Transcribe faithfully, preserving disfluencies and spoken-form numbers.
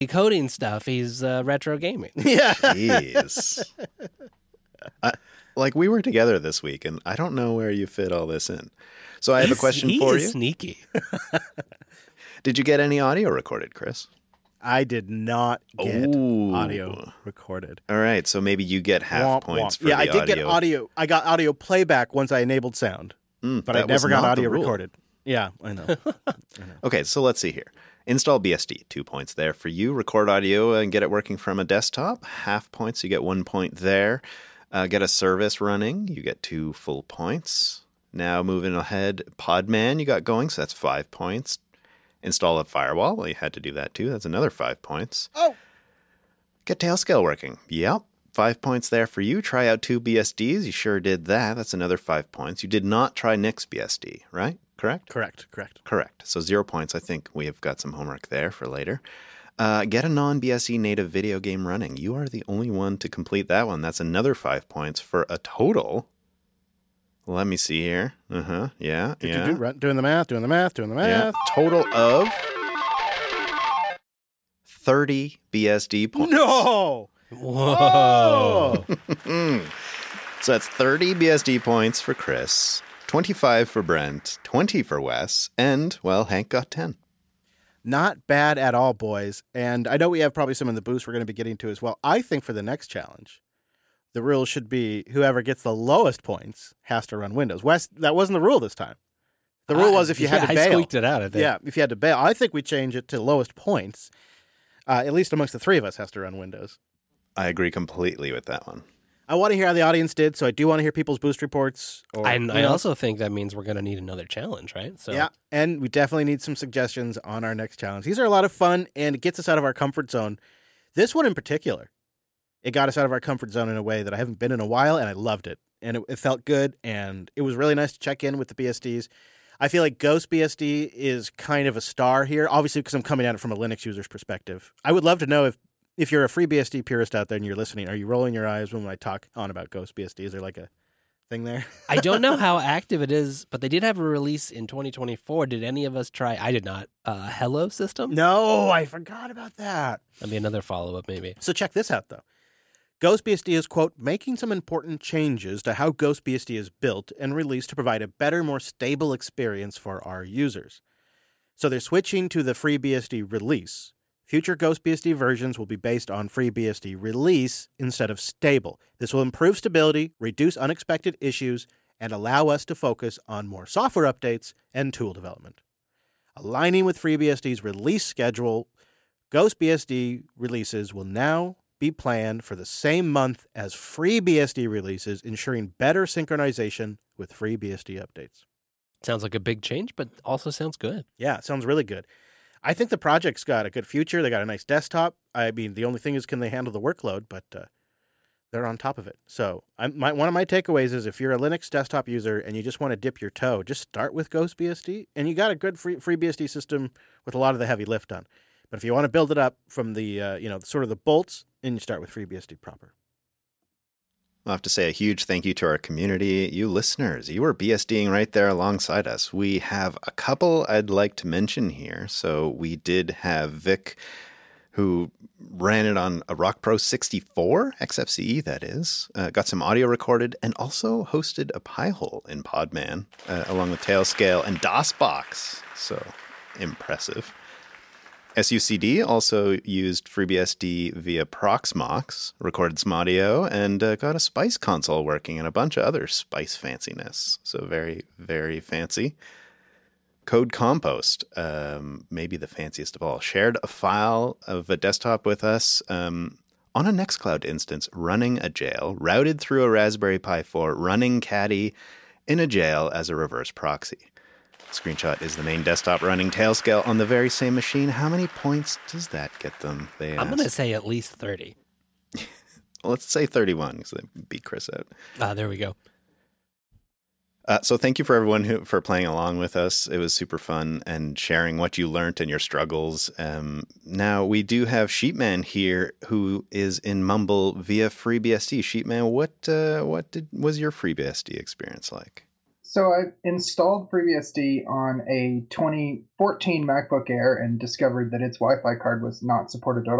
coding stuff. He's uh, retro gaming. Yeah. Jeez. I, like, we were together this week, and I don't know where you fit all this in. So I have He's, a question he for is you. Sneaky. Did you get any audio recorded, Chris? I did not get Ooh. audio recorded. All right, so maybe you get half Womp, points womp. for yeah, the I did audio. get audio. I got audio playback once I enabled sound, Mm, but I that was never got not the audio rule. recorded. Yeah, I know. Okay, so let's see here. Install B S D, two points there for you. Record audio and get it working from a desktop, half points, you get one point there. Uh, get a service running, you get two full points. Now moving ahead, Podman you got going, so that's five points. Install a firewall, well, you had to do that too, that's another five points. Oh! Get Tailscale working, yep. Five points there for you. Try out two B S Ds, you sure did that, that's another five points. You did not try Nix B S D, right? Correct? Correct, correct. Correct. So zero points. I think we have got some homework there for later. Uh, get a non-B S E native video game running. You are the only one to complete that one. That's another five points for a total. Let me see here. Uh-huh. Yeah, Do, yeah. do, do, doing the math, doing the math, doing the yeah. math. Total of thirty B S D points. No! Whoa. Oh! So that's thirty B S D points for Chris, twenty-five for Brent, twenty for Wes, and, well, Hank got ten. Not bad at all, boys. And I know we have probably some in the boost we're going to be getting to as well. I think for the next challenge, the rule should be whoever gets the lowest points has to run Windows. Wes, that wasn't the rule this time. The rule I- was if you yeah, had to I bail. squeaked it out, I think. Yeah, if you had to bail. I think we change it to lowest points. Uh, at least amongst the three of us has to run Windows. I agree completely with that one. I want to hear how the audience did, so I do want to hear people's boost reports. Or, And you I know, also think that means we're going to need another challenge, right? So Yeah, and we definitely need some suggestions on our next challenge. These are a lot of fun, and it gets us out of our comfort zone. This one in particular, it got us out of our comfort zone in a way that I haven't been in a while, and I loved it. And it, it felt good, and it was really nice to check in with the B S Ds. I feel like Ghost B S D is kind of a star here, obviously because I'm coming at it from a Linux user's perspective. I would love to know if, if you're a free B S D purist out there and you're listening, are you rolling your eyes when I talk on about Ghost B S D? Is there like a thing there? I don't know how active it is, but they did have a release in twenty twenty-four. Did any of us try? I did not. Uh, Hello System? No, I forgot about that. That'd be another follow-up, maybe. So check this out, though. Ghost B S D is, quote, making some important changes to how Ghost B S D is built and released to provide a better, more stable experience for our users. So they're switching to the FreeBSD release. Future Ghost B S D versions will be based on FreeBSD release instead of stable. This will improve stability, reduce unexpected issues, and allow us to focus on more software updates and tool development. Aligning with FreeBSD's release schedule, Ghost B S D releases will now be planned for the same month as FreeBSD releases, ensuring better synchronization with FreeBSD updates. Sounds like a big change, but also sounds good. Yeah, it sounds really good. I think the project's got a good future. They got a nice desktop. I mean, the only thing is, can they handle the workload? But uh, they're on top of it. So I, my, one of my takeaways is if you're a Linux desktop user and you just want to dip your toe, just start with Ghost B S D, and you got a good free, FreeBSD system with a lot of the heavy lift done. But if you want to build it up from the, uh, you know, sort of the bolts, then you start with FreeBSD proper. I'll have to say a huge thank you to our community, you listeners. You were BSDing right there alongside us. We have a couple I'd like to mention here. So we did have Vic, who ran it on a Rock Pro sixty-four, X F C E that is, uh, got some audio recorded, and also hosted a Pi-hole in Podman, uh, along with Tailscale and DOSBox. So impressive. S U C D also used FreeBSD via Proxmox, recorded some audio, and uh, got a Spice console working and a bunch of other Spice fanciness. So very, very fancy. Code Compost, um, maybe the fanciest of all, shared a file of a desktop with us um, on a Nextcloud instance running a jail, routed through a Raspberry Pi four, running Caddy in a jail as a reverse proxy. Screenshot is the main desktop running Tailscale on the very same machine. How many points does that get them? They I'm asked. going to say at least thirty. Let's say thirty-one because they beat Chris out. Ah, there we go. Uh, so thank you for everyone who for playing along with us. It was super fun and sharing what you learned and your struggles. Um, now we do have Sheepman here who is in Mumble via FreeBSD. Sheepman, what uh, what did was your FreeBSD experience like? So I installed FreeBSD on a twenty fourteen MacBook Air and discovered that its Wi-Fi card was not supported at